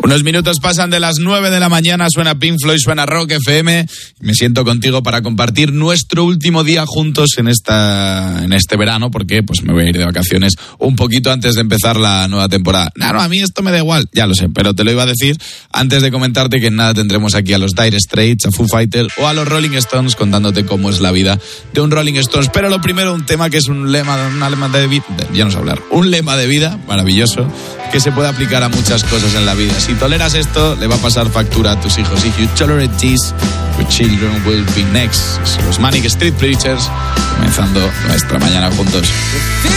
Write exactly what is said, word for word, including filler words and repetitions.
Unos minutos pasan de las nueve de la mañana, suena Pink Floyd, suena Rock F M. Me siento contigo para compartir nuestro último día juntos en esta en este verano, porque pues me voy a ir de vacaciones un poquito antes de empezar la nueva temporada. No, no, a mí esto me da igual, ya lo sé, pero te lo iba a decir antes de comentarte que en nada tendremos aquí a los Dire Straits, a Foo Fighters o a los Rolling Stones contándote cómo es la vida de un Rolling Stones. Pero lo primero, un tema que es un lema, una lema de vida, ya no sé hablar, un lema de vida maravilloso que se puede aplicar a muchas cosas en la vida. Si toleras esto, le va a pasar factura a tus hijos. If you tolerate this, your children will be next. Los Manic Street Preachers, comenzando nuestra mañana juntos.